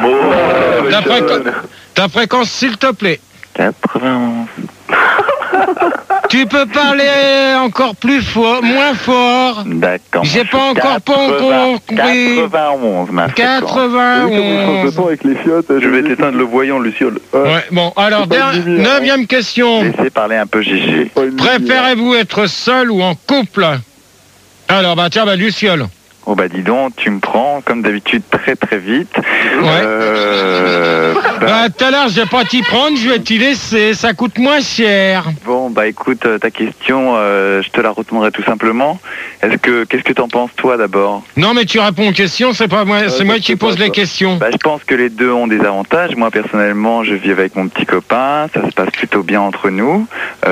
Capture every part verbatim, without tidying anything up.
Bon, ta, fréqu... ta fréquence, s'il te plaît. quatre-vingt-onze. Tu peux parler encore plus fort, moins fort. D'accord. J'ai pas encore pas compris. quatre-vingt-onze, ma fréquence. quatre-vingt-onze. Avec les fiottes, je vais t'éteindre le voyant, Luciole. Ouais, bon, alors, der... neuvième question. Laissez parler un peu Gégé. Préférez-vous être seul ou en couple? Alors, bah tiens, bah Luciole. Oh bah dis donc, tu me prends comme d'habitude très très vite. Ouais. Euh, bah tout à l'heure, je vais pas t'y prendre, je vais t'y laisser, ça coûte moins cher. Bon bah écoute, ta question, euh, je te la retournerai tout simplement. Est-ce que qu'est-ce que t'en penses toi d'abord? Non mais tu réponds aux questions, c'est pas moi, euh, c'est moi qui pose les questions. Bah je pense que les deux ont des avantages. Moi personnellement, je vis avec mon petit copain, ça se passe plutôt bien entre nous.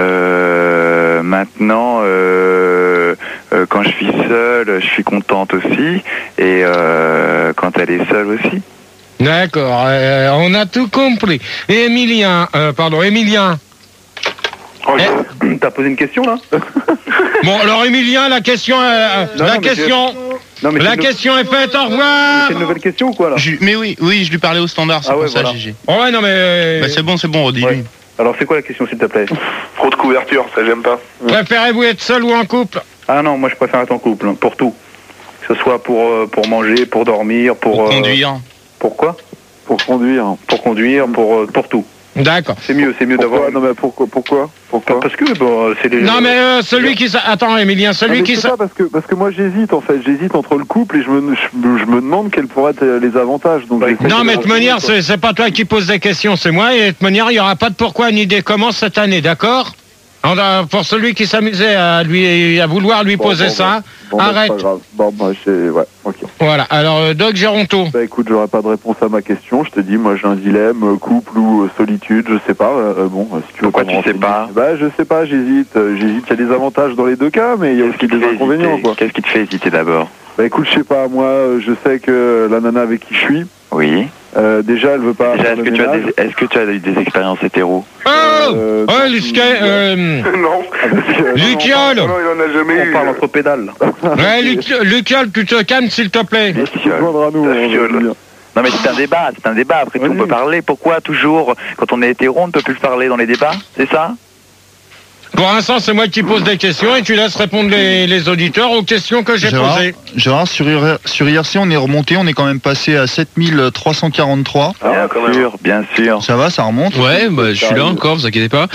Euh, maintenant, euh, euh, quand je suis seule, je suis contente aussi. Et euh, quand elle est seule aussi. D'accord, euh, on a tout compris. Et Emilien, euh, pardon, Emilien. Oh, eh. T'as posé une question là? Bon, alors Emilien, la question, euh, non, la non, question, non, la question est faite. Au revoir. C'est une nouvelle question ou quoi là? je, Mais oui, oui, je lui parlais au standard. C'est ah, pour ouais, ça, voilà. Gégé. Oh, ouais, non mais. Bah, c'est bon, c'est bon, redis-lui. Ouais. Alors c'est quoi la question s'il te plaît? Trop de couverture, ça j'aime pas. Préférez-vous être seul ou en couple? Ah non, moi je préfère être en couple, hein, pour tout. Que ce soit pour, euh, pour manger, pour dormir, pour... Pour euh, conduire. Pour quoi? Pour conduire. Pour conduire, pour, euh, pour tout. D'accord. C'est mieux, c'est mieux d'avoir... Non mais pourquoi? Pourquoi, pourquoi Parce que bon, c'est les... Non mais euh, celui qui... Attends Emilien, celui non, qui... Ça, parce que, parce que moi j'hésite en fait, j'hésite entre le couple et je me, je, je me demande quels pourraient être les avantages. Donc ouais, non mais de toute manière, c'est, c'est pas toi qui poses des questions, c'est moi, et de toute manière, il n'y aura pas de pourquoi ni des comment cette année, d'accord? Pour celui qui s'amusait à lui à vouloir lui bon, poser bon, ça, bon, arrête. Bah, pas grave. Bon, bah, j'ai... Ouais, ok. Voilà, alors euh, Doc Géronto. Bah écoute, j'aurais pas de réponse à ma question, je te dis, moi j'ai un dilemme, couple ou euh, solitude, je sais pas, euh, bon, si tu veux. Pourquoi tu sais pas? Bah je sais pas, j'hésite, euh, j'hésite, il y a des avantages dans les deux cas, mais il y a aussi des inconvénients, quoi. Qu'est-ce qui te fait hésiter d'abord? Bah écoute, je sais pas, moi je sais que la nana avec qui je suis, oui. Euh, déjà, elle veut pas. Déjà, est-ce que, tu as des, est-ce que tu as eu des expériences hétéro? Oh euh, Oh, Lucas, euh... Non. Luciole. Non, il en a jamais eu. On parle entre pédales. Ouais, Luciole, tu te calmes, s'il te plaît. Non, mais c'est un débat, c'est un débat. Après tout, on peut parler. Pourquoi toujours, quand on est hétéro, on ne peut plus parler dans les débats? C'est ça? Pour l'instant, c'est moi qui pose des questions et tu laisses répondre les, les auditeurs aux questions que j'ai Gérard, posées. Gérard, sur, sur I R C, on est remonté, on est quand même passé à sept mille trois cent quarante-trois. Ah, bien sûr, bien sûr. Ça va, ça remonte? Ouais, bah, je suis là encore, vous inquiétez pas.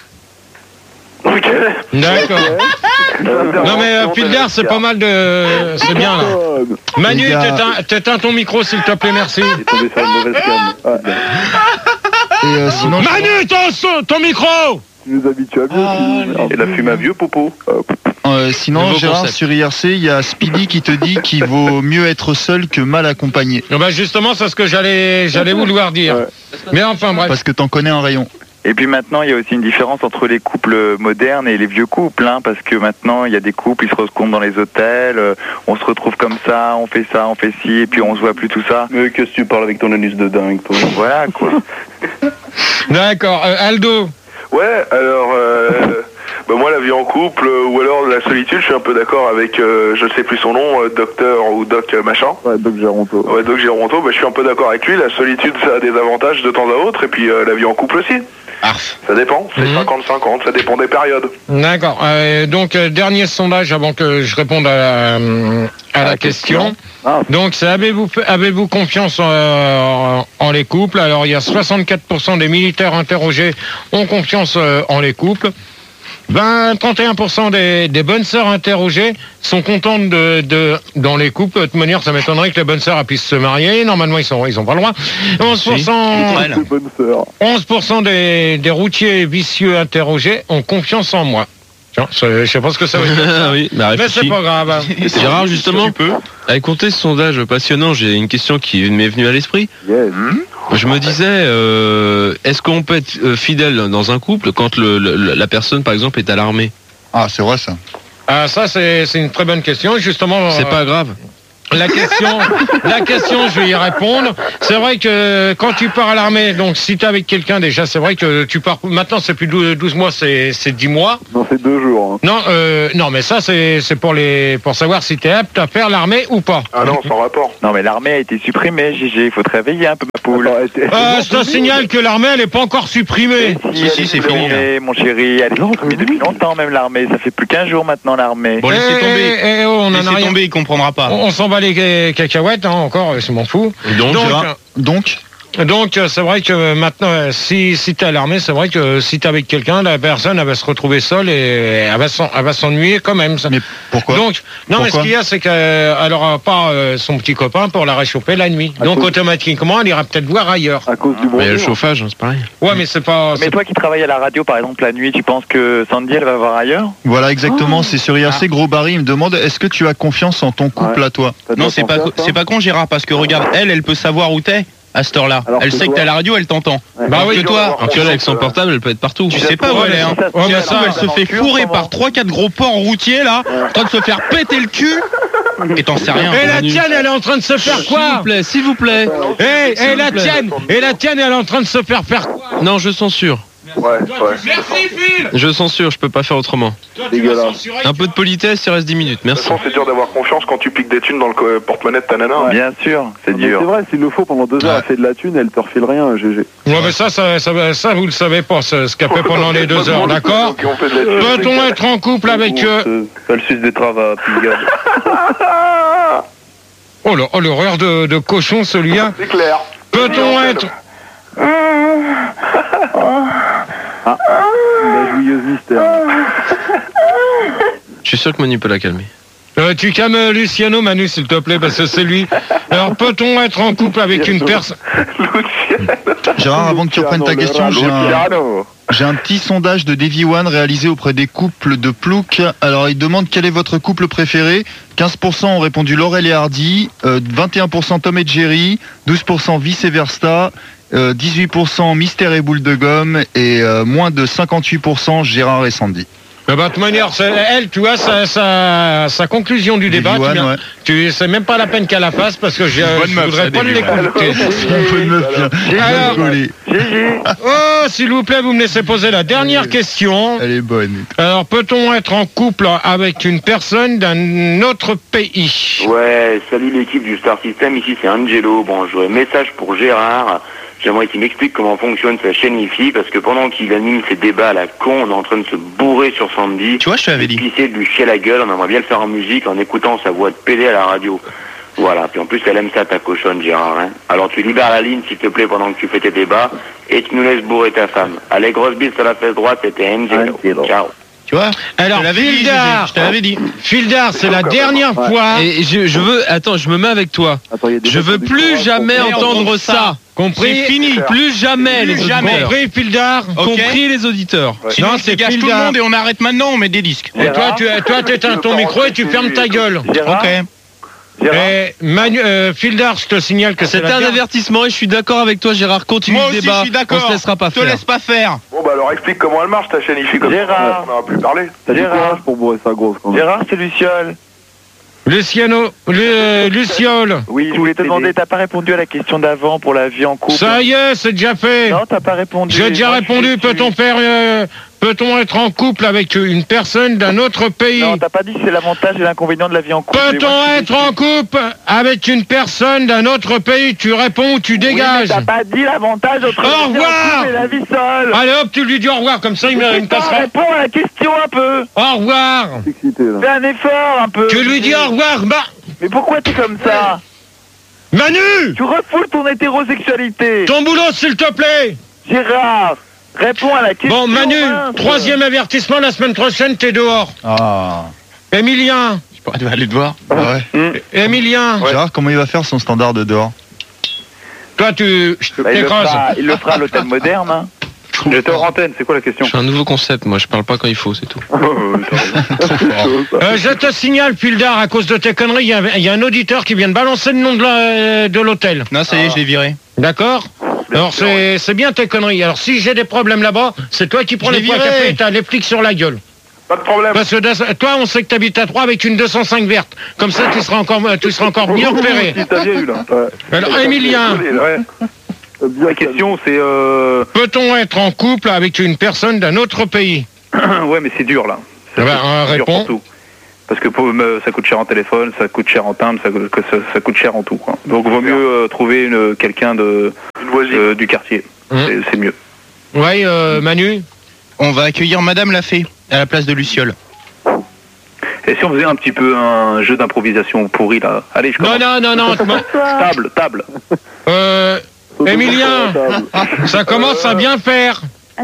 Ok. D'accord. Non mais euh, Filder, c'est pas mal de... C'est bien là. Manu, t'éteins, t'éteins ton micro s'il te plaît, merci. Il est tombé sur une mauvaise cam. Et euh, sinon, Manu, ton, ton micro! Tu nous habitues à mieux. Ah, et la fume à vieux, Popo. Euh, sinon, Gérard, concept. Sur I R C, il y a Speedy qui te dit qu'il vaut mieux être seul que mal accompagné. Bah justement, c'est ce que j'allais, j'allais vouloir dire. Ouais. Mais enfin, bref. Parce que t'en connais un rayon. Et puis maintenant, il y a aussi une différence entre les couples modernes et les vieux couples, hein, parce que maintenant, il y a des couples, ils se rencontrent dans les hôtels, euh, on se retrouve comme ça, on fait ça, on fait ci, et puis on se voit plus tout ça. Mais qu'est-ce que tu parles avec ton anus de dingue, toi? Voilà, quoi. D'accord. Euh, Aldo? Ouais, alors, euh, bah moi, la vie en couple, euh, ou alors la solitude, je suis un peu d'accord avec, euh, je ne sais plus son nom, euh, docteur ou doc euh, machin. Ouais, doc Géronto. Ouais, doc Géronto, bah, je suis un peu d'accord avec lui, la solitude, ça a des avantages de temps à autre, et puis euh, la vie en couple aussi. Arf. Ça dépend, c'est mmh. cinquante cinquante, ça dépend des périodes. D'accord. Euh, donc, euh, dernier sondage avant que je réponde à la, à la question. question. Ah. Donc, c'est avez-vous, avez-vous confiance en, en, en les couples? Alors, il y a soixante-quatre pour cent des militaires interrogés ont confiance en les couples. vingt, trente et un pour cent des, des bonnes sœurs interrogées sont contentes de, de, dans les couples. De toute manière, ça m'étonnerait que les bonnes sœurs puissent se marier. Normalement, ils sont, ils ont pas le droit. onze pour cent, onze pour cent des, des routiers vicieux interrogés ont confiance en moi. Tiens, je sais pas ce que ça veut dire. Oui, bah mais c'est pas grave. C'est rare, justement. À écouter ce sondage passionnant, j'ai une question qui m'est venue à l'esprit. Yes. Mmh. Je me disais, euh, est-ce qu'on peut être fidèle dans un couple quand le, le, la personne, par exemple, est à l'armée? Ah, c'est vrai ça. Ah, ça, c'est, c'est une très bonne question. Justement, c'est euh, pas grave. La question, la question, je vais y répondre. C'est vrai que quand tu pars à l'armée, donc si tu es avec quelqu'un déjà, c'est vrai que tu pars. Maintenant, c'est plus douze mois, c'est dix mois. Non, c'est deux jours. Hein. Non, euh, non, mais ça, c'est pour les, pour savoir si tu es apte à faire l'armée ou pas. Ah non, sans rapport. Non, mais l'armée a été supprimée, Gigi. Il faut te réveiller un peu, ma poule. Euh, je te signale que l'armée, elle n'est pas encore supprimée. Si, si, c'est fini. Là. Mon chéri, elle est supprimée depuis longtemps, même l'armée. Ça fait plus qu'un jour maintenant, l'armée. Bon, laissez tomber. Eh, eh, oh, on laissez en a rien. tomber, il comprendra pas. On, on s'en bat les cacahuètes, hein, encore, je m'en fous. Donc, donc, donc Donc, c'est vrai que maintenant, si, si tu es à l'armée, c'est vrai que si tu es avec quelqu'un, la personne, elle va se retrouver seule et elle va s'ennuyer quand même. Ça. Mais pourquoi? Donc, non, pourquoi mais ce qu'il y a, c'est qu'elle n'aura pas euh, son petit copain pour la réchauffer la nuit. À Donc, cause... automatiquement, elle ira peut-être voir ailleurs. À cause du Mais le chauffage, hein, c'est pareil. Ouais, mais c'est pas... Mais toi qui travailles à la radio, par exemple, la nuit, tu penses que Sandy, elle va voir ailleurs? Voilà, exactement. Oh. C'est sur I R C. Ah. Gros Barry, il me demande, est-ce que tu as confiance en ton couple ouais. à toi? Non, c'est pas, c'est pas con, Gérard, parce que regarde, elle, elle peut savoir où t'es. À cette heure-là, elle sait que t'es à la radio, elle t'entend. Ouais. Bah oui, que toi, tu vois, avec son portable, elle peut être partout. Tu sais pas où elle est, hein. Ouais, mais ça, elle se fait fourrer par trois quatre gros porcs routiers, là, en train de se faire péter le cul. Et t'en sais rien. Et la tienne, elle est en train de se faire quoi? S'il vous plaît, s'il vous plaît. Et la tienne, et la tienne, elle est en train de se faire faire quoi? Non, je censure. Ouais, ouais. Merci, Phil. Je censure, je peux pas faire autrement. Toi, tu vas censurer, un peu de politesse, il reste dix minutes, merci. De toute façon, c'est dur d'avoir confiance quand tu piques des thunes dans le porte-monnaie de ta nana. Ouais. Bien sûr, c'est dur. C'est vrai, s'il le faut, pendant deux heures, ouais. elle fait de la thune, elle te refile rien, G G. Ouais, mais ça, ça, ça, ça vous le savez pas, ce qu'elle fait pendant les deux heures, d'accord? Peut-on être en couple avec eux? Elle suce des travaux, Pigard. Oh, le, oh l'horreur de, de cochon, celui-là. C'est clair. Peut-on être... Ah, la jouilleuse mystère. Je suis sûr que Manu peut la calmer. Euh, tu calmes Luciano, Manu, s'il te plaît, parce que c'est lui. Alors, peut-on être en couple avec une personne... Gérard, avant que tu reprennes ta question, j'ai un, j'ai un petit sondage de Davy One réalisé auprès des couples de Plouc. Alors, il demande quel est votre couple préféré. quinze pour cent ont répondu Laurel et Hardy, euh, vingt et un pour cent Tom et Jerry, douze pour cent Vice Versa, euh, dix-huit pour cent Mystère et Boule de Gomme et euh, moins de cinquante-huit pour cent Gérard et Sandy. Mais bah, de toute manière, elle, tu vois, sa, sa, sa conclusion du débat, One, tu, ouais. tu c'est même pas la peine qu'elle la fasse parce que je ne voudrais pas l'écouter. Alors, oh, s'il vous plaît, vous me laissez poser la dernière question. Elle est bonne. Alors, peut-on être en couple avec une personne d'un autre pays? Ouais, salut l'équipe du Star System, ici c'est Angelo. Bon, j'aurais un message pour Gérard. J'aimerais qu'il m'explique comment fonctionne sa chaîne Wi-Fi, parce que pendant qu'il anime ses débats à la con, on est en train de se bourrer sur Sandy. Tu vois, je te l'avais dit. Pisser, de lui chier la gueule, on aimerait bien le faire en musique, en écoutant sa voix de pédé à la radio. Voilà, puis en plus elle aime ça ta cochonne, Gérard. Hein. Alors tu libères la ligne, s'il te plaît, pendant que tu fais tes débats, et tu nous laisses bourrer ta femme. Allez, grosse bise sur la fesse droite, c'était Angelo. Ciao. Tu vois? Alors, Fildar, je te l'avais dit. Fildar, c'est la dernière ouais. fois. Et je, je veux, attends, je me mets avec toi. Attends, je veux plus jamais entendre ça. ça. Compris? C'est fini. Plus jamais plus les jamais. auditeurs. Compris, Fildar? Okay. Compris les auditeurs. Ouais. Sinon, c'est gâche tout le monde et on arrête maintenant, on met des disques. Et toi, tu, toi, t'éteins ton micro et tu fermes ta gueule. Gérard. Ok. Et Manu, euh, Fildar, je te signale que c'est un der... avertissement et je suis d'accord avec toi, Gérard. Continue Moi le aussi, débat. Je suis d'accord. On se laissera pas je te faire. laisse pas faire. Bon bah alors explique comment elle marche ta chaîne I F I comme Gérard. ça. On aura plus parlé. Gérard pour bourrer sa grosse. Gérard, c'est Luciole. Luciano, Lu, Luciole. Oui, je voulais te demander, t'as pas répondu à la question d'avant pour la vie en couple? Ça y est, c'est déjà fait. Non, t'as pas répondu. J'ai déjà répondu. Peut-on faire, euh, peut-on être en couple avec une personne d'un autre pays? Non, t'as pas dit que c'est l'avantage et l'inconvénient de la vie en couple. Peut-on être en couple avec une personne d'un autre pays? Tu réponds ou tu dégages? Oui, mais t'as pas dit l'avantage entre au revoir et la vie seule. Allez hop, tu lui dis au revoir, comme ça il me, me passera. Réponds à la question un peu. Au revoir. Excité, là. Fais un effort un peu. Tu lui dis au revoir, bah. Mais pourquoi t'es comme ça? Manu! Tu refoules ton hétérosexualité. Ton boulot, s'il te plaît. Gérard, réponds à la question. Bon, Manu, mince. Troisième avertissement, la semaine prochaine, t'es dehors. Ah. Emilien. Je pourrais aller te voir. Ouais. Mmh. Emilien. Ouais. Gérard, comment il va faire son standard de dehors? Toi, tu... Bah, il, le fera, il le fera à l'hôtel moderne, hein. J'étais hors antenne, c'est quoi la question? Je suis un nouveau concept, moi, je parle pas quand il faut, c'est tout. euh, je te signale, Fildar, à cause de tes conneries, il y, y a un auditeur qui vient de balancer le nom de l'hôtel. Non, ça y est, ah. je l'ai viré. D'accord? Alors, c'est bien tes conneries. Alors, si j'ai des problèmes là-bas, c'est toi qui prends les points café et t'as les flics sur la gueule. Pas de problème. Parce que toi, on sait que tu habites à Troyes avec une deux cent cinq verte. Comme ça, tu seras encore, tu seras encore mieux repéré. Alors, Emilien. Ouais. La question, c'est... Euh... Peut-on être en couple avec une personne d'un autre pays? Ouais, mais c'est dur, là. C'est ben, réponds. Parce que pour, euh, ça coûte cher en téléphone, ça coûte cher en timbre, ça, ça, ça coûte cher en tout, quoi. Donc, vaut mieux euh, trouver une, quelqu'un de, euh, du quartier. Mmh. C'est mieux. Oui, euh, Manu? On va accueillir Madame Lafay à la place de Luciole. Et si on faisait un petit peu un jeu d'improvisation pourri, là? Allez, je commence. Non, non, non, non. Table, table. Euh... Emilien, ça commence à bien faire.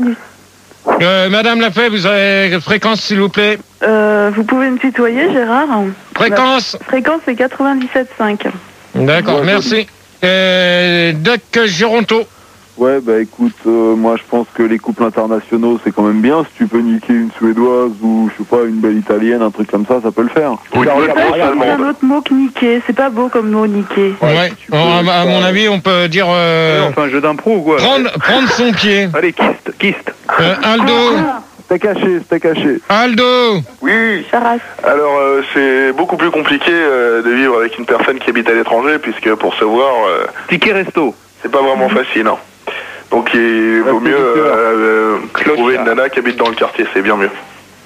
Euh, Madame Lafay, vous avez fréquence, s'il vous plaît? euh, Vous pouvez me tutoyer, Gérard? Fréquence? La fréquence, c'est quatre-vingt-dix-sept virgule cinq. D'accord, ouais, merci. Euh, Doc Gironto. Ouais, bah écoute, euh, moi je pense que les couples internationaux, c'est quand même bien. Si tu peux niquer une Suédoise ou, je sais pas, une belle Italienne, un truc comme ça, ça peut le faire. Oui, c'est un autre mot que niquer. C'est pas beau comme mot, niquer. Ouais, ouais. Peux, à, à mon avis, on peut dire... Euh, enfin, un jeu d'impro ou quoi? Prendre, prendre son pied. Allez, kiste, kiste. Euh, Aldo. C'était caché, c'était caché. Aldo. Oui. Charas. Alors, euh, c'est beaucoup plus compliqué euh, de vivre avec une personne qui habite à l'étranger, puisque pour se voir... Euh, Ticket resto. C'est pas vraiment facile, non. Donc il vaut mieux euh, euh, trouver une nana qui habite dans le quartier, c'est bien mieux.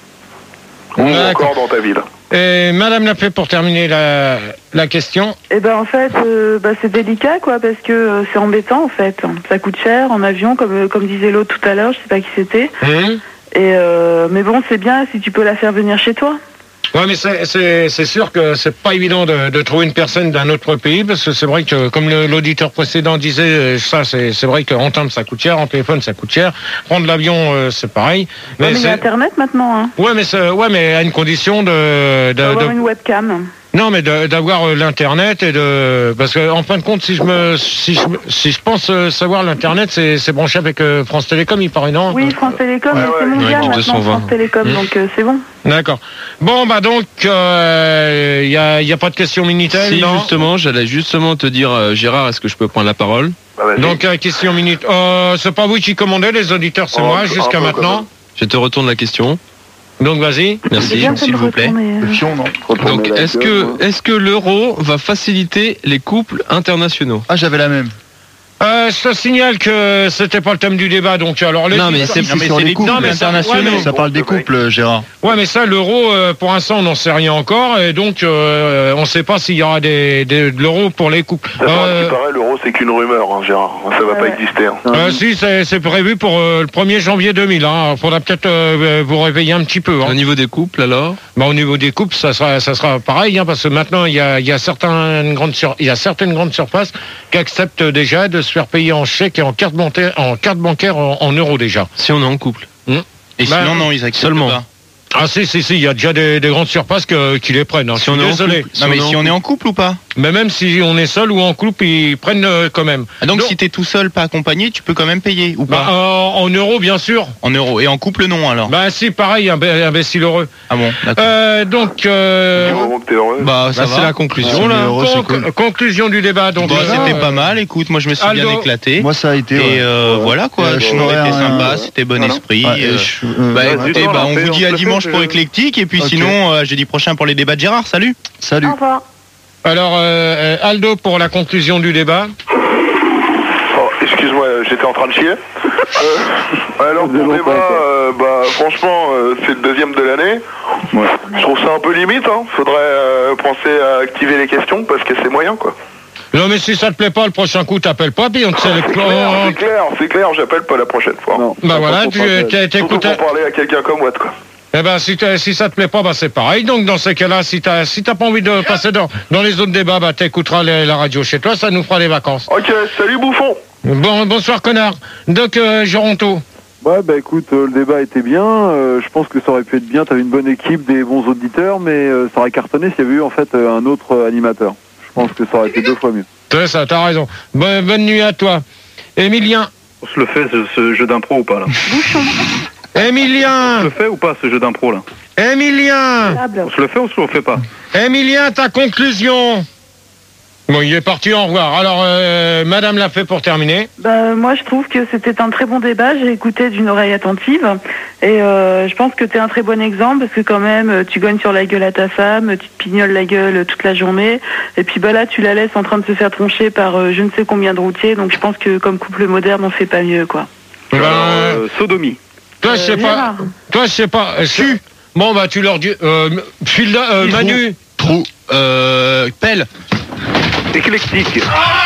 Ou encore dans ta ville. Et Madame Lafay, pour terminer la, la question. Eh ben en fait, euh, bah, c'est délicat quoi, parce que euh, c'est embêtant en fait. Ça coûte cher en avion, comme comme disait l'autre tout à l'heure, je sais pas qui c'était. Mmh. Et euh, mais bon, c'est bien si tu peux la faire venir chez toi. Ouais, mais c'est sûr que c'est pas évident de, de trouver une personne d'un autre pays, parce que c'est vrai que, comme l'auditeur précédent disait, ça c'est vrai qu'en timbre ça coûte cher, en téléphone ça coûte cher, prendre l'avion euh, c'est pareil. Mais, ouais, mais il y a Internet maintenant. Hein. Ouais, mais ouais, mais à une condition de... de avoir de... une webcam. Non, mais d'avoir l'internet et de parce que en fin de compte, si je me si je si je pense savoir l'internet, c'est c'est branché avec euh, France Télécom, il paraît non? Oui, France Télécom, ouais, c'est ouais, mondial ouais, maintenant France Télécom, mmh. donc euh, c'est bon. D'accord. Bon bah donc il euh, y a il y a pas de question minitel. Si non justement, j'allais justement te dire euh, Gérard, est-ce que je peux prendre la parole? Bah, donc euh, question minute. Euh, c'est pas vous qui commandez, les auditeurs, c'est oh, moi jusqu'à maintenant. Je te retourne la question. Donc vas-y. Merci, s'il vous plaît. Le fion, non. Donc est-ce que est-ce que l'euro va faciliter les couples internationaux? Ah, j'avais la même. Euh, je te signale que c'était pas le thème du débat, donc alors les non mais c'est sur les couples non, mais internationaux. Ça, ouais, mais... ça parle des couples, Gérard. Ouais, mais ça, l'euro, euh, pour l'instant, on n'en sait rien encore, et donc euh, on ne sait pas s'il y aura des, des de l'euro pour les couples. Ça euh... paraît, l'euro, c'est qu'une rumeur, hein, Gérard. Ça va ouais. pas exister. Hein. Euh, si, c'est prévu pour euh, le premier janvier deux mille. Hein. Faudra peut-être euh, vous réveiller un petit peu. Hein. Au niveau des couples, alors? Bah, au niveau des couples, ça sera, ça sera pareil, hein, parce que maintenant, il y a, y a certaines grandes sur... il y a certaines grandes surfaces qui acceptent déjà de se faire payer en chèque et en carte bancaire, en carte bancaire en, en euros déjà. Si on est en couple. Mmh. Et bah, sinon, non, ils acceptent seulement. Pas. Ah si, si, si, il y a déjà des, des grandes surfaces que, qui les prennent. Hein. Si on est désolé. Si non, on mais est si on est en couple ou pas? Mais même si on est seul ou en couple, ils prennent euh, quand même. Ah, donc, donc si t'es tout seul, pas accompagné, tu peux quand même payer ou pas? Bah, euh, en euros, bien sûr. En euros. Et en couple, non alors? Bah si, pareil, imbécile heureux. Ah bon, d'accord. Euh, donc... Euh, bah, ça bah, c'est la conclusion, bah, là. Heureux, Con cool. Conclusion du débat. Donc bah, c'était euh, pas mal, écoute, moi je me suis Aldo. bien éclaté. Moi ça a été... Et ouais. euh, ouais. voilà quoi, euh, je c'était sympa, un... c'était bon voilà. esprit. Ouais, euh, je... euh, bah ouais, écoutez, bah, on vous dit à dimanche pour Éclectique, et puis okay. sinon, euh, jeudi prochain pour les débats de Gérard. Salut. Salut. Au revoir. Alors, euh, Aldo, pour la conclusion du débat. Oh, excuse-moi, j'étais en train de chier. Euh, alors, pour le débat, euh, bah, franchement, euh, c'est le deuxième de l'année. Ouais. Je trouve ça un peu limite, hein. Faudrait euh, penser à activer les questions, parce que c'est moyen, quoi. Non, mais si ça te plaît pas, le prochain coup, t'appelles pas, puis on te sait... C'est clair, c'est clair, c'est clair, j'appelle pas la prochaine fois. Non, bah voilà, tu t'écoutes... Surtout pour parler à quelqu'un comme Watt, quoi. Eh ben, si, si ça te plaît pas, bah c'est pareil. Donc, dans ces cas-là, si t'as si t'as pas envie de passer dans, dans les autres débats, bah t'écouteras la radio chez toi, ça nous fera les vacances. Ok, salut bouffon. Bon, bonsoir connard. Doc euh, Gironto. Ouais, bah écoute, euh, le débat était bien. Euh, je pense que ça aurait pu être bien. T'avais une bonne équipe, des bons auditeurs, mais euh, ça aurait cartonné s'il y avait eu en fait euh, un autre euh, animateur. Je pense que ça aurait été deux fois mieux. C'est ça, t'as raison. Bonne, bonne nuit à toi. Emilien. On se le fait ce, ce jeu d'impro ou pas là? Emilien. On se le fait ou pas ce jeu d'impro là? Emilien. On se le fait ou on se le fait pas? Emilien, ta conclusion? Bon, il est parti, au revoir. Alors, euh, Madame l'a fait pour terminer. Bah, moi, je trouve que c'était un très bon débat. J'ai écouté d'une oreille attentive. Et euh, je pense que tu es un très bon exemple parce que quand même, tu gagnes sur la gueule à ta femme, tu te pignoles la gueule toute la journée. Et puis bah là, tu la laisses en train de se faire troncher par euh, je ne sais combien de routiers. Donc je pense que comme couple moderne, on fait pas mieux, quoi. Ben, euh, sodomie. Toi, je sais Euh, pas. Gérard. Toi, je sais pas. Tu. Bon, bah, tu leur dis. Euh, Phil, euh, Manu. Trou. Euh, pelle. Éclectique.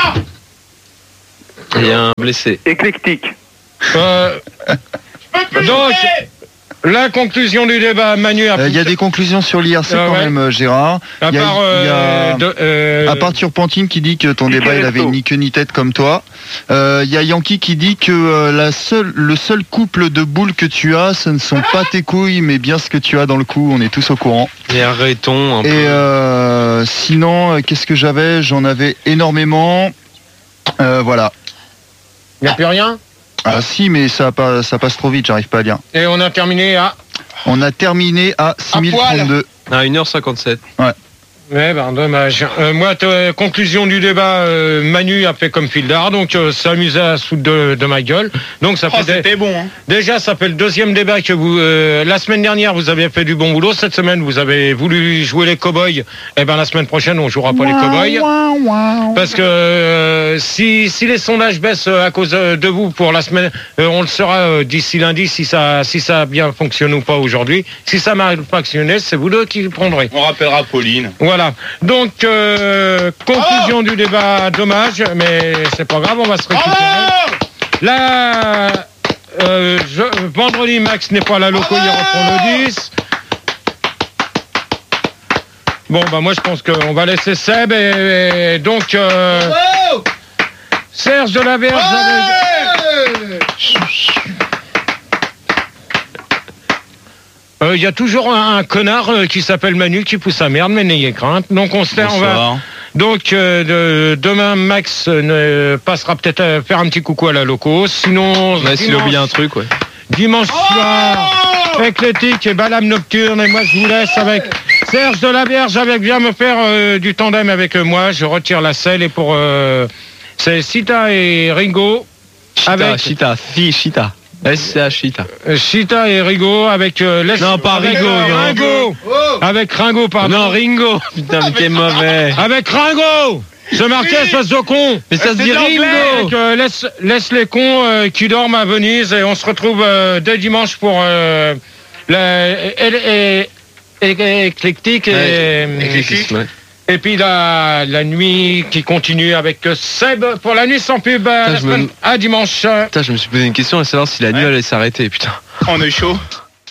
Il y a un blessé. Éclectique. Euh, donc, la conclusion du débat, Manu a Il euh, y a des conclusions sur l'I R C Ah, quand ouais. même, euh, Gérard. À Il y a, part, il y a- euh, de- euh, à part Turpentine qui dit que ton Ticket débat il avait resto. ni queue ni tête comme toi. Euh, Il y a Yankee qui dit que euh, la seule, le seul couple de boules que tu as, ce ne sont pas tes couilles, mais bien ce que tu as dans le cou. On est tous au courant. Et arrêtons un peu. Et euh, sinon, euh, qu'est-ce que j'avais J'en avais énormément. Euh, voilà. il n'y a plus rien. Ah si, mais ça, pas, ça passe trop vite, j'arrive pas à lire. Et on a terminé à. On a terminé à six mille trente-deux. À une heure cinquante-sept. Ouais. Ouais, ben dommage. Euh, moi, t- conclusion du débat, euh, Manu a fait comme Fildar, donc euh, s'amuser à se foutre de, de ma gueule. Donc ça Oh, fait dé- c'était bon, hein. déjà ça fait le deuxième débat que vous. Euh, la semaine dernière, vous avez fait du bon boulot. Cette semaine, vous avez voulu jouer les cow-boys. Eh ben la semaine prochaine, on jouera pas les cow-boys. Parce que euh, si si les sondages baissent euh, à cause euh, de vous pour la semaine, euh, on le saura euh, d'ici lundi si ça si ça a bien fonctionné ou pas aujourd'hui. Si ça m'a fonctionné, c'est vous deux qui le prendrez. On rappellera Pauline. Voilà. Donc, euh, conclusion du débat, dommage, mais c'est pas grave, on va se récupérer. Là, euh, je, vendredi, Max n'est pas à la loco, il reprend le dix. Bon, bah moi je pense qu'on va laisser Seb et, et donc euh, Serge de la Verge avec... Il euh, y a toujours un, un connard euh, qui s'appelle Manu qui pousse sa merde, mais n'ayez crainte. Donc on se fait, on va. Donc euh, de, demain, Max euh, passera peut-être à faire un petit coucou à la loco. Sinon, Ouais, s'il a oublié un truc, ouais. dimanche soir, éclectique et Balame nocturne. Et moi, je vous laisse avec Serge de la Vierge, avec bien me faire euh, du tandem avec euh, moi. Je retire la selle et pour euh, c'est Sita et Ringo. Chita, avec Chita, fi, Chita. S C H Chita. euh, Chita et Rigo avec euh, les... Non, pas avec, Rigo, euh, non. Ringo. Avec Ringo, pardon. Non, Ringo. Putain, mais t'es mauvais. Avec Ringo. Se marquer, espèce de con. Mais ça se dit Avec, Ringo. euh, laisse, laisse les cons euh, qui dorment à Venise et on se retrouve euh, dès dimanche pour euh, la et- et- et- et- éclectique et, Ouais, éclectisme, ouais. et puis la, la nuit qui continue avec Seb pour la nuit sans pub à, Putain, la je me- semaine- à dimanche. Putain, je me suis posé une question à savoir si la nuit allait s'arrêter, putain. On est chaud.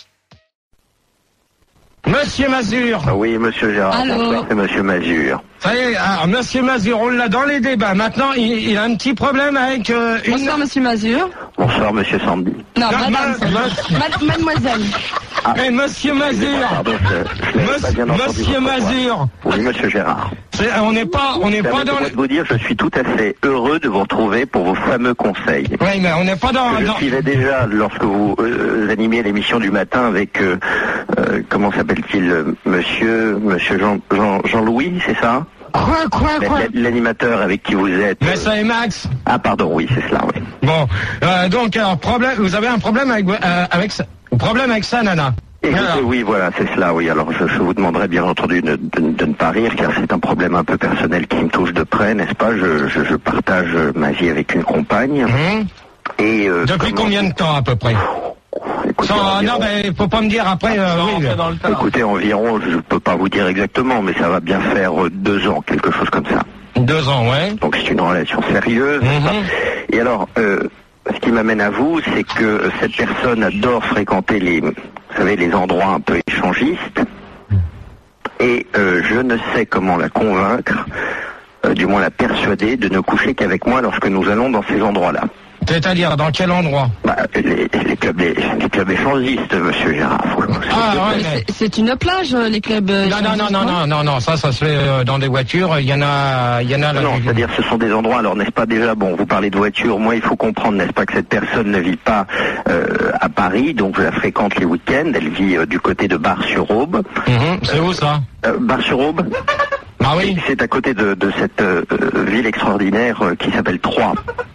Monsieur Mazur. Ah oui, monsieur Gérard. Allô. Bonsoir, c'est monsieur Mazur. Ça y est, alors Monsieur Mazur, on l'a dans les débats. Maintenant, il, il a un petit problème avec euh, une... Bonsoir, monsieur Mazur. Bonsoir, monsieur Sandy. Non, Non, madame. ma- ma- Mad- mademoiselle. Eh, Monsieur Mazur. Pardon, je, je n'avais pas bien entendu Monsieur votre voix. Mazur. Oui, monsieur Gérard. C'est- On n'est pas, on n'est pas dans Permettez-moi les... de vous dire, je suis tout à fait heureux de vous retrouver pour vos fameux conseils. Oui, mais on n'est pas dans... Je dans- suivais déjà lorsque vous euh, animiez l'émission du matin avec euh, euh, comment s'appelle-t-il, euh, monsieur, monsieur Jean, Jean, Jean-Louis, c'est ça? Quoi, quoi, quoi? L'animateur avec qui vous êtes. Mais ça est Max. Ah pardon, oui, c'est cela, oui. Bon, euh, donc alors problème, vous avez un problème avec euh, avec ça, problème avec ça, Nana. Écoutez, Alors. oui, voilà, c'est cela, oui. Alors, je, je vous demanderai bien entendu de, de- de ne pas rire, car c'est un problème un peu personnel qui me touche de près, n'est-ce pas? Je, je, je partage ma vie avec une compagne. Hum. Et euh, Depuis comment- combien de temps à peu près? Écoutez, Sans, environ- non, mais faut pas me dire après. euh, oui, mais- écoutez, environ, je ne peux pas vous dire exactement, mais ça va bien faire euh, deux ans, quelque chose comme ça. Deux ans, ouais. Donc c'est une relation sérieuse. n'est-ce pas? Mhm. Et alors, euh, ce qui m'amène à vous, c'est que euh, cette personne adore fréquenter les, vous savez, les endroits un peu échangistes. Et euh, je ne sais comment la convaincre, euh, du moins la persuader, de ne coucher qu'avec moi lorsque nous allons dans ces endroits-là. C'est-à-dire dans quel endroit? Bah, les, les clubs, les, les clubs échangistes, monsieur Gérard. faut- Ah, ouais, Mais mais- c'est- C'est une plage, euh, les clubs. euh, Non, non, non, non, non, non, non, ça, ça se fait euh, dans des voitures. Il y en a, il y en a là. Non, c'est-à-dire ce sont des endroits, alors n'est-ce pas déjà, bon, vous parlez de voiture, moi il faut comprendre, n'est-ce pas, que cette personne ne vit pas euh, à Paris, donc je la fréquente les week-ends, elle vit euh, du côté de Bar-sur-Aube. Mhm, c'est où ça? Euh, Bar-sur-Aube Ah Ah oui. C'est à côté de, de cette euh, ville extraordinaire euh, qui s'appelle Troyes.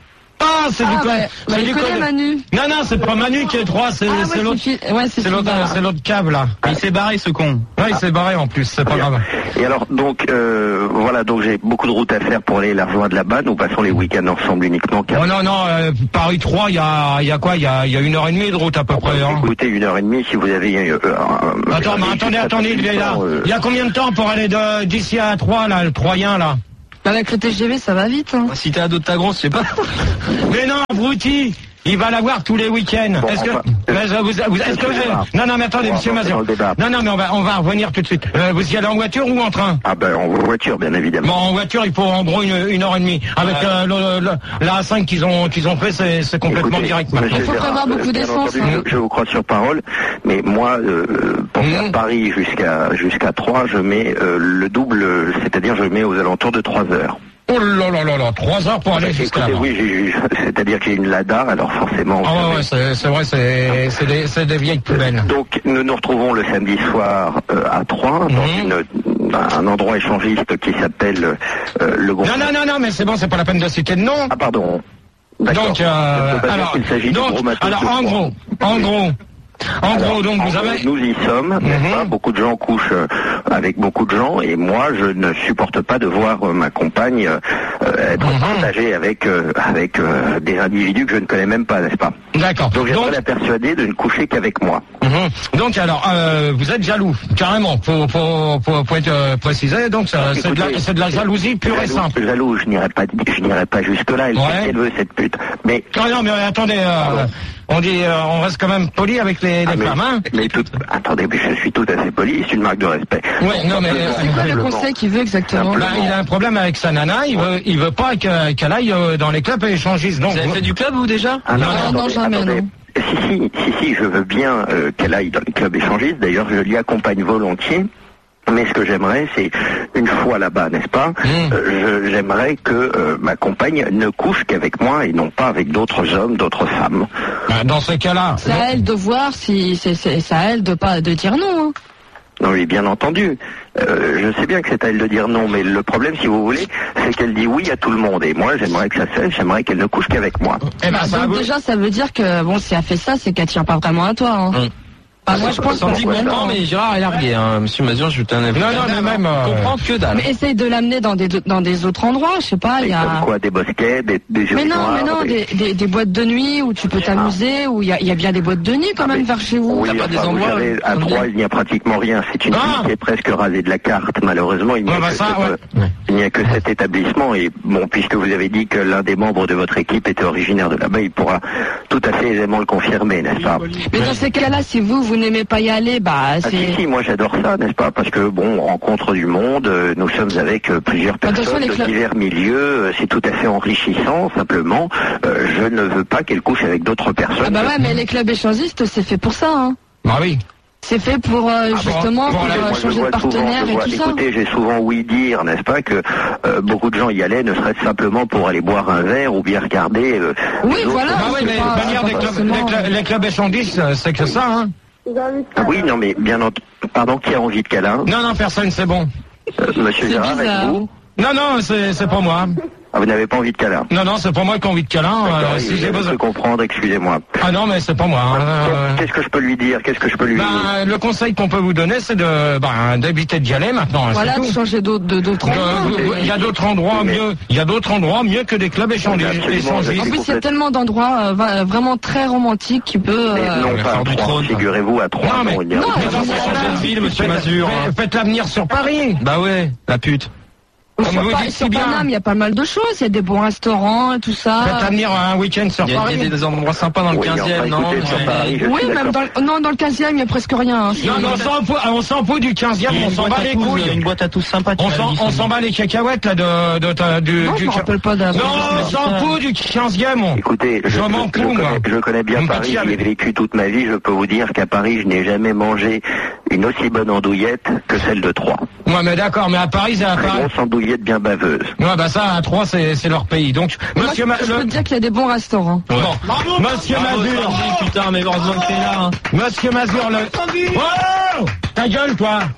Ah, c'est Ah, du ouais. c'est Bah, du je connais côté- Manu. Non, non, c'est pas Manu qui est trois, c'est Ah, c'est ouais, l'autre. c'est qui- ouais, c'est C'est l'autre, celui-là. c'est l'autre câble là. Il s'est barré ce con. Ouais, il s'est barré en plus, c'est pas Bien. grave. Et alors, donc, euh, voilà, donc j'ai beaucoup de routes à faire pour aller la rejoindre là-bas. Nous passons les week-ends ensemble uniquement. car- Oh non, non, euh, Paris trois, il y a, il y a quoi? Il y a, il y a une heure et demie de route à peu près. Hein. Écoutez, une heure et demie, si vous avez euh, un... Attends, mais attendez, attendez, il est là. Il y a combien de temps pour aller de- d'ici à Troyes, là, le Troyen, là? Avec le T G V, ça va vite. Hein. Si t'es ado de ta grosse, je sais pas. Mais non, Brouti, il va l'avoir tous les week-ends. Bon, Est-ce que, enfin, mais, euh, vous, vous- est-ce que le débat. je- non, non, mais attendez, On va monsieur rentrer Mazur. dans le débat. Non, non, mais on va, on va revenir tout de suite. Euh, vous y allez en voiture ou en train? Ah ben, en voiture, bien évidemment. Bon, en voiture, il faut en gros une, une heure et demie. Avec euh, le, le- la A cinq qu'ils ont, qu'ils ont fait, c'est, c'est complètement Écoutez, direct maintenant. monsieur Il faut Gérard, prévoir beaucoup euh, bien d'essence, entendu, hein. Je, je vous crois sur parole, mais moi, euh, pour Mmh. faire Paris jusqu'à jusqu'à Troyes, je mets euh, le double, c'est-à-dire je mets aux alentours de trois heures. Oh là là là là, trois heures pour aller jusqu'à Écoutez, là. oui, j'ai- j'ai- c'est-à-dire que j'ai une Lada, alors forcément... Ah ouais, ouais, c'est, c'est vrai, c'est, c'est des, c'est des vieilles poubelles. Donc nous nous retrouvons le samedi soir euh, à Troyes, dans Mmh. une, un endroit échangiste qui s'appelle euh, le Gros... Non, non, non, non, mais c'est bon, c'est pas la peine de citer de nom. Ah pardon. D'accord. Donc, Je euh, peux pas dire alors, qu'il s'agit du donc, gros matos alors, de en Troyes. gros, en gros, en Alors, gros, donc en vous gros, avez, Nous y sommes, n'est-ce pas? Beaucoup de gens couchent euh, avec beaucoup de gens, et moi, je ne supporte pas de voir euh, ma compagne euh, être Mhm. partagée avec euh, avec euh, des individus que je ne connais même pas, n'est-ce pas? d'accord. Donc, j'aimerais Donc, la persuader de ne coucher qu'avec moi. mhm. Donc, alors, euh, vous êtes jaloux, carrément, faut, faut, faut, faut être euh, précisé, donc ça, c'est de la, Écoutez, c'est de la jalousie pure et jaloux, simple. Jaloux, je n'irai pas, je n'irai pas jusque là. Elle Ouais. fait ce qu'elle veut, cette pute. Mais Non, non, mais attendez, euh, on dit, euh, on reste quand même poli avec les, les Ah, mais, femmes, hein. mais tout, attendez, mais je suis tout à fait poli. C'est une marque de respect. Ouais, non, mais, C'est quoi le Simplement. conseil qu'il veut exactement? Bah, il a un problème avec sa nana, il veut, il veut pas que- qu'elle aille euh, dans les clubs échangistes. Donc, Vous avez fait du club, vous, déjà? Ah, Non, non, jamais, non. Si, si, si, si, je veux bien euh, qu'elle aille dans les clubs échangistes. D'ailleurs, je l'y accompagne volontiers. Mais ce que j'aimerais, c'est, une fois là-bas, n'est-ce pas, Mmh. euh, je- j'aimerais que euh, ma compagne ne couche qu'avec moi et non pas avec d'autres hommes, d'autres femmes. bah, dans ce cas-là, C'est à elle de voir si c'est c'est- c'est à elle de pas de dire non. Hein. Non, oui, bien entendu. Euh, je sais bien que c'est à elle de dire non, mais le problème, si vous voulez, c'est qu'elle dit oui à tout le monde. Et moi, j'aimerais que ça cesse, j'aimerais qu'elle ne couche qu'avec moi. eh ben, Bah, ça donc vous- déjà, ça veut dire que bon, si elle fait ça, c'est qu'elle tient pas vraiment à toi. Hein. Hum. Bah, moi, je pense Sans dit que comprend, mais Gérard est largué, hein. Monsieur Mazur, je t'en ai Non, non, mais même, euh, comprend que dalle. Mais essaye de l'amener dans des dans des autres endroits, je sais pas. Il Et y comme a. quoi, des bosquets, des, des Mais non, urinoirs, mais non, des- des, des, des boîtes de nuit où tu peux t'amuser, où il y a, il y a bien des boîtes de nuit quand même vers chez vous. Oui, T'as pas enfin, des vous endroits. savez, à où- Troyes, il n'y a pratiquement rien. C'est une Ah. ville qui est presque rasée de la carte. Malheureusement, il n'y a, Ouais, bah que ça, cet, ouais. euh, il n'y a que cet établissement. Et bon, puisque vous avez dit que l'un des membres de votre équipe était originaire de là-bas, il pourra tout à fait aisément le confirmer, n'est-ce pas? Mais dans ces cas-là, si vous, vous n'aimez pas y aller, bah Ah, si, c'est. si, moi j'adore ça, n'est-ce pas? Parce que bon, on rencontre du monde, euh, nous sommes avec euh, plusieurs Attention, personnes les de clubs- divers milieux, euh, c'est tout à fait enrichissant, simplement, euh, je ne veux pas qu'elle couche avec d'autres personnes. Ah bah ouais, mais les clubs échangistes, c'est fait pour ça. Hein. bah oui. C'est fait pour euh, bon, justement bon, pour là, euh, Moi, je changer de vois souvent, partenaire je et vois- tout ça. écoutez, j'ai souvent ouï dire, n'est-ce pas, que euh, beaucoup de gens y allaient, ne serait-ce simplement pour aller boire un verre ou bien regarder. euh, Oui, les autres. voilà. Bah oui, c'est mais pas- de manière c'est des pas clubs, forcément- les, clubs, les clubs échangistes, euh, c'est que ça, hein. Ah oui, non, mais bien entendu. Pardon, qui a envie de câlin? Non, non, personne, c'est bon. Euh, Monsieur C'est Gérard, bizarre. êtes-vous? Non, non, c'est, c'est pas moi. Ah, vous n'avez pas envie de câlin? Non, non, c'est pas moi qui ai envie de câlin. D'accord, euh, oui, si je j'ai besoin. peux comprendre, excusez-moi. Ah non, mais c'est pas moi. hein, euh, Qu'est-ce que je peux lui dire? Qu'est-ce que je peux lui dire? bah, le conseil qu'on peut vous donner, c'est de, bah, d'éviter d'y aller maintenant. hein, Voilà, c'est de tout. changer d'autres de- d'autres Euh, endroits. Il y a d'autres endroits mieux. Il y a d'autres endroits mieux que des clubs échangistes. Absolument, échangistes. En je- plus, il y a tellement d'endroits euh, va- vraiment très romantiques qui peut. Mais euh, non, la pas à Fort du Troyes, Trône. figurez-vous, à Troyes. Non, mais- il y a- non, Mais mais non, non, mais mais changez non, de ville, monsieur faites- Mazur. faites- Faites, faites l'avenir sur Paris. Bah ouais, la pute. Comme sur vous Pa- dites sur si bien. Paname, il y a pas mal de choses. Il y a des bons restaurants et tout ça. Faites l'avenir un week-end sur Il y, a, il Paris. y a des endroits sympas dans le Oui, enfin, quinzième, non? écoutez, sur Mais- Paris, je Oui, suis même d'accord. dans le, non, dans le quinzième, il y a presque rien. hein. Non, mais on s'en fout, on s'en fout du quinzième, Il y a on une s'en boîte bat à les tous, couilles. il y a une boîte à tous sympa. tu On m'as s'en, dit, on ça. s'en bat les cacahuètes là de, de, de- du, Non, du je me rappelle pas d'un. Non, on s'en fout du quinzième. on- Écoutez, je, Je m'en je- je fous, moi. connais, je connais bien Vous me Paris, faites j'y ai chier avec- vécu toute ma vie, je peux vous dire qu'à Paris, je n'ai jamais mangé une aussi bonne andouillette que celle de Troyes. Ouais, mais d'accord, mais à Paris, c'est à Très Paris. grosse andouillette bien baveuse. Ouais, bah ça, à Troyes, c'est, c'est leur pays. Donc, Moi, monsieur Ma- je peux le- te dire qu'il y a des bons restaurants. Bon, monsieur Bravo, Mazur, Sandy, putain, mais heureusement que t'es là. hein. monsieur Mazur, le... Oh, ta gueule, toi. Ah,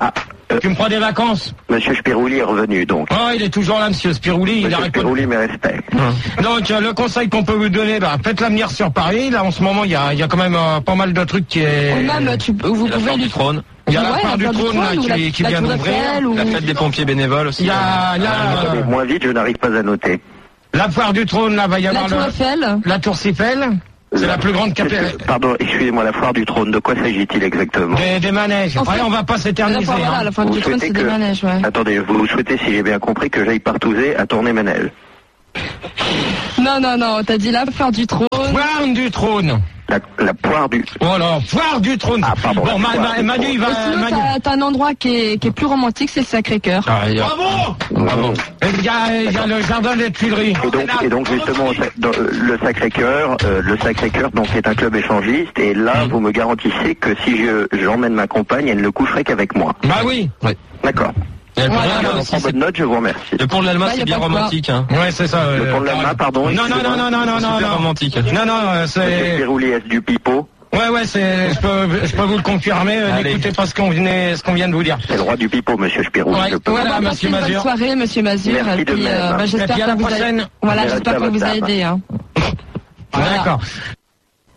Euh, tu me prends des vacances? Monsieur Spirouli est revenu, donc. Oh, il est toujours là, monsieur Spirouli. Monsieur il arrête Spirouli, mes respects. Donc, euh, le conseil qu'on peut vous donner, bah, faites-la venir sur Paris. Là, en ce moment, il y a, y a quand même euh, pas mal de trucs qui est... Ou même, tu, vous La pouvez foire lui... du trône. Il y a Ouais, la foire du la trône, là, ou qui, la- qui la vient Tour d'ouvrir. Eiffel, ou- La fête des pompiers bénévoles aussi. Il y a, là, Attendez, euh, moins vite, je n'arrive pas à noter. la foire du trône, là, va y La avoir Tour le... Eiffel. La tour Eiffel. C'est la plus grande Qu'est-ce capitale. que- Pardon, excusez-moi, la foire du trône, de quoi s'agit-il exactement? Des, des manèges. En Après, fait, on va pas La s'éterniser. foire, voilà, hein. la foire Vous du trône, souhaitez c'est des que- manèges, ouais. Attendez, vous souhaitez, si j'ai bien compris, que j'aille partouzer à Tournai-Manel. Non, non, non, t'as dit la foire du trône. Foire du trône. La, la poire du... Oh là, foire du trône. Ah, pardon, Bon, la Ma- foire Ma- du Manu, trône. il va... Et sinon, Manu- t'as- t'as un endroit qui est, qui est plus romantique, c'est le Sacré-Cœur. Ah, il y a- Bravo. Bravo. Il y a, il y a le jardin des Tuileries. Et donc, et donc justement, au Sac- dans, euh, le Sacré-Cœur, euh, le Sacré-Cœur, donc est un club échangiste, et là, vous me garantissez que si je j'emmène ma compagne, elle ne coucherait qu'avec moi. Bah oui. Ouais. D'accord. Et le pont de Voilà. l'Alma J'en aussi, prends c'est- bonne note, je vous remercie. le pont de l'Alma, Ouais, y c'est a bien pas de quoi. romantique. Hein. Ouais, c'est ça. Le euh, pont de l'Alma, pardon. Non, non, non, non, non, non, non, Super non. romantique. Non, non, euh, Monsieur c'est... Spirouli, est-ce du pipeau? Ouais, ouais, c'est... Je peux, je peux vous le confirmer. euh, Allez. N'écoutez pas ce qu'on venait, ce qu'on vient de vous dire. C'est le roi du pipeau, monsieur Spirouli. Ouais, je peux voilà, vous On va monsieur passer une bonne Mazur. soirée, monsieur Mazur. Merci et de puis, même. euh, bah, Et j'espère puis à que la vous prochaine. avez... Voilà, Merci j'espère à que votre vous a dame. aidé. Hein. Voilà. D'accord.